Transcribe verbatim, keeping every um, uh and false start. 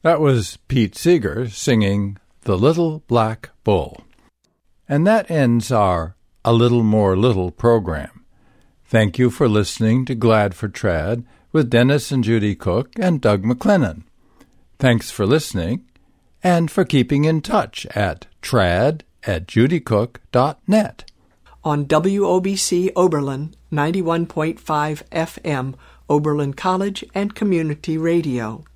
That was Pete Seeger singing The Little Black Bull. And that ends our A Little More Little program. Thank you for listening to Glad for Trad with Dennis and Judy Cook and Doug McLennan. Thanks for listening and for keeping in touch at trad at judycook dot net. On W O B C Oberlin ninety-one point five F M, Oberlin College and Community Radio.